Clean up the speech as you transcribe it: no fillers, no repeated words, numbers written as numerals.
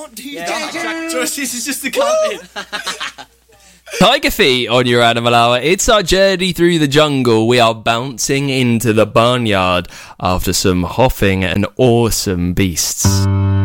can't do that. Josh, this is just the cut. Tiger Feet on your Animal Hour. It's our journey through the jungle. We are bouncing into the barnyard after some hoffing and awesome beasts.